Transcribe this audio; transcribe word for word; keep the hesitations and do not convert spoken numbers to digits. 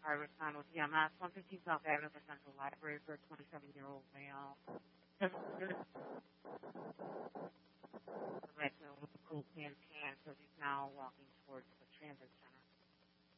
I respond with E M S, one fifteen South Avenue, the Central Library for a twenty-seven-year-old male.